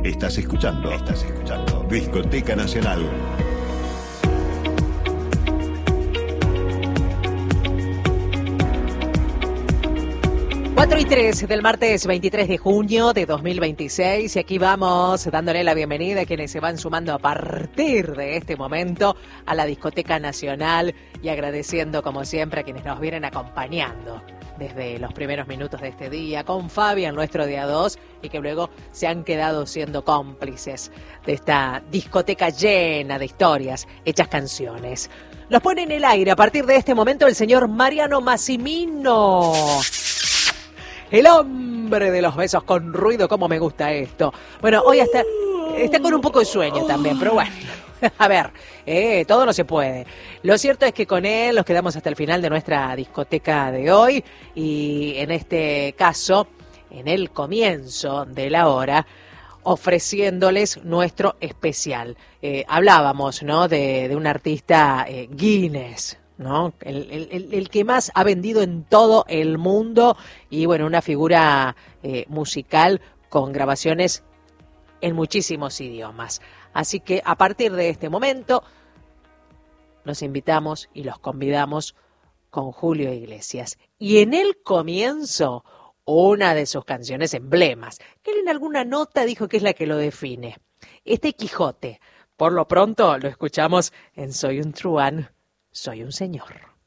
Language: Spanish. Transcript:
Estás escuchando Discoteca Nacional. Cuatro y 3 del martes 23 de junio de 2026 y aquí vamos dándole la bienvenida a quienes se van sumando a partir de este momento a la Discoteca Nacional y agradeciendo como siempre a quienes nos vienen acompañando desde los primeros minutos de este día con Fabián, nuestro día 2, y que luego se han quedado siendo cómplices de esta discoteca llena de historias, hechas canciones. Los pone en el aire a partir de este momento el señor Mariano Massimino. El hombre de los besos con ruido, cómo me gusta esto. Bueno, hoy está con un poco de sueño también, pero bueno, a ver, todo no se puede. Lo cierto es que con él nos quedamos hasta el final de nuestra discoteca de hoy y en este caso, en el comienzo de la hora, ofreciéndoles nuestro especial. Hablábamos, ¿no?, de un artista Guinness, ¿no? El que más ha vendido en todo el mundo y bueno, una figura musical con grabaciones en muchísimos idiomas. Así que a partir de este momento los invitamos y los convidamos con Julio Iglesias. Y en el comienzo, una de sus canciones emblemas, que él en alguna nota dijo que es la que lo define. Este Quijote. Por lo pronto lo escuchamos en Soy un truán. Soy un señor.